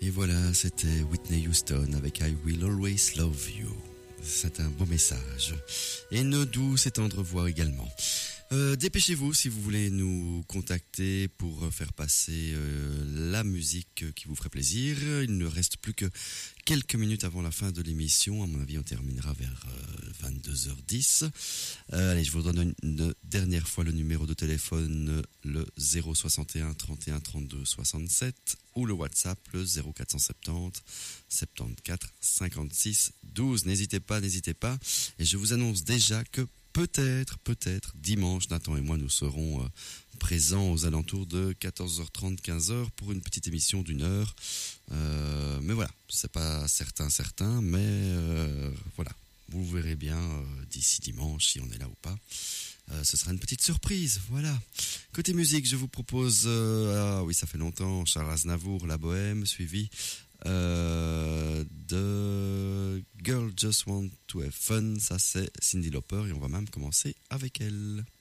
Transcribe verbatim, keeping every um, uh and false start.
Et voilà, c'était Whitney Houston avec I Will Always Love You. C'est un beau message. Et une douce et tendre voix également. Euh, dépêchez-vous si vous voulez nous contacter pour faire passer euh, la musique qui vous ferait plaisir. Il ne reste plus que quelques minutes avant la fin de l'émission. À mon avis, on terminera vers euh, vingt-deux heures dix. Euh, allez, je vous donne une, une dernière fois le numéro de téléphone, le zéro soixante et un trente et un trente-deux soixante-sept ou le WhatsApp, le zéro quatre cent soixante-dix soixante-quatorze cinquante-six douze. N'hésitez pas, n'hésitez pas. Et je vous annonce déjà que Peut-être, peut-être, dimanche, Nathan et moi, nous serons euh, présents aux alentours de quatorze heures trente, quinze heures pour une petite émission d'une heure. Euh, mais voilà, c'est pas certain, certain, mais euh, voilà, vous verrez bien euh, d'ici dimanche si on est là ou pas. Euh, ce sera une petite surprise, voilà. Côté musique, je vous propose, euh, ah oui, ça fait longtemps, Charles Aznavour, La Bohème, suivi Euh, de Girl Just Want to Have Fun, ça c'est Cyndi Lauper et on va même commencer avec elle.